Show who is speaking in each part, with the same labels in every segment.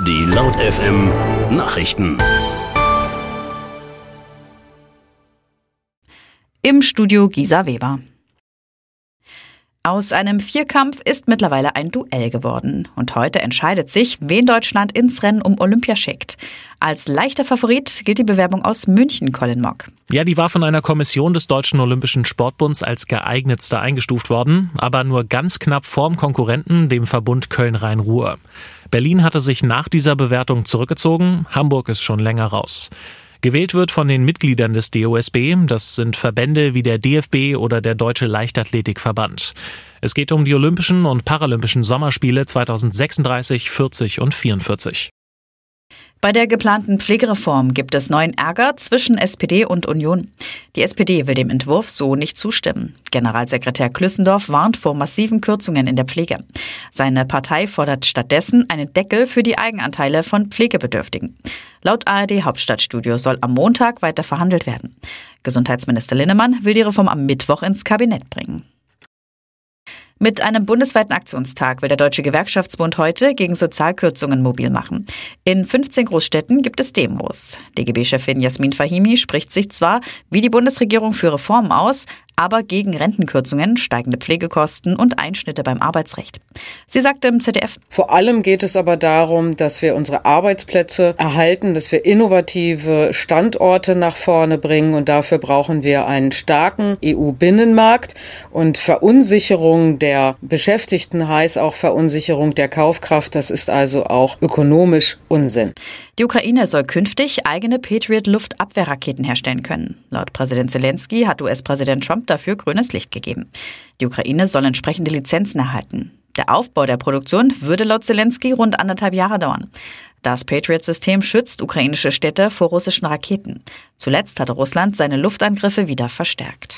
Speaker 1: Die Laut FM Nachrichten.
Speaker 2: Im Studio Gisa Weber. Aus einem Vierkampf ist mittlerweile ein Duell geworden. Und heute entscheidet sich, wen Deutschland ins Rennen um Olympia schickt. Als leichter Favorit gilt die Bewerbung aus München, Colin Mock.
Speaker 3: Ja, die war von einer Kommission des Deutschen Olympischen Sportbunds als geeignetster eingestuft worden, aber nur ganz knapp vorm Konkurrenten, dem Verbund Köln-Rhein-Ruhr. Berlin hatte sich nach dieser Bewertung zurückgezogen, Hamburg ist schon länger raus. Gewählt wird von den Mitgliedern des DOSB, das sind Verbände wie der DFB oder der Deutsche Leichtathletikverband. Es geht um die Olympischen und Paralympischen Sommerspiele 2036, 40 und 44.
Speaker 2: Bei der geplanten Pflegereform gibt es neuen Ärger zwischen SPD und Union. Die SPD will dem Entwurf so nicht zustimmen. Generalsekretär Klüssendorf warnt vor massiven Kürzungen in der Pflege. Seine Partei fordert stattdessen einen Deckel für die Eigenanteile von Pflegebedürftigen. Laut ARD-Hauptstadtstudio soll am Montag weiter verhandelt werden. Gesundheitsminister Linnemann will die Reform am Mittwoch ins Kabinett bringen. Mit einem bundesweiten Aktionstag will der Deutsche Gewerkschaftsbund heute gegen Sozialkürzungen mobil machen. In 15 Großstädten gibt es Demos. DGB-Chefin Jasmin Fahimi spricht sich zwar wie die Bundesregierung für Reformen aus, aber gegen Rentenkürzungen, steigende Pflegekosten und Einschnitte beim Arbeitsrecht. Sie sagte im ZDF:
Speaker 4: Vor allem geht es aber darum, dass wir unsere Arbeitsplätze erhalten, dass wir innovative Standorte nach vorne bringen, und dafür brauchen wir einen starken EU-Binnenmarkt. Und Verunsicherung der Beschäftigten heißt auch Verunsicherung der Kaufkraft. Das ist also auch ökonomisch Unsinn.
Speaker 2: Die Ukraine soll künftig eigene Patriot-Luftabwehrraketen herstellen können. Laut Präsident Zelensky hat US-Präsident Trump dafür grünes Licht gegeben. Die Ukraine soll entsprechende Lizenzen erhalten. Der Aufbau der Produktion würde laut Zelensky rund 1,5 Jahre dauern. Das Patriot-System schützt ukrainische Städte vor russischen Raketen. Zuletzt hatte Russland seine Luftangriffe wieder verstärkt.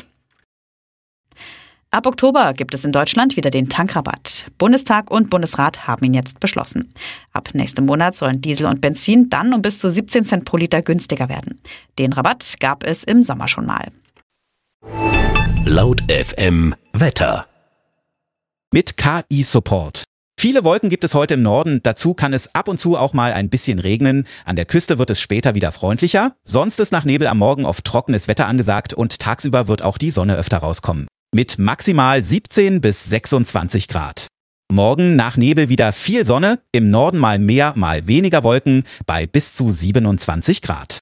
Speaker 2: Ab Oktober gibt es in Deutschland wieder den Tankrabatt. Bundestag und Bundesrat haben ihn jetzt beschlossen. Ab nächstem Monat sollen Diesel und Benzin dann um bis zu 17 Cent pro Liter günstiger werden. Den Rabatt gab es im Sommer schon mal.
Speaker 1: Laut FM Wetter.
Speaker 5: Mit KI-Support. Viele Wolken gibt es heute im Norden, dazu kann es ab und zu auch mal ein bisschen regnen. An der Küste wird es später wieder freundlicher. Sonst ist nach Nebel am Morgen oft trockenes Wetter angesagt und tagsüber wird auch die Sonne öfter rauskommen. Mit maximal 17 bis 26 Grad. Morgen nach Nebel wieder viel Sonne, im Norden mal mehr, mal weniger Wolken bei bis zu 27 Grad.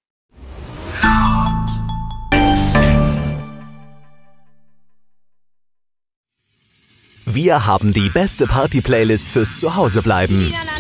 Speaker 6: Wir haben die beste Party-Playlist fürs Zuhausebleiben.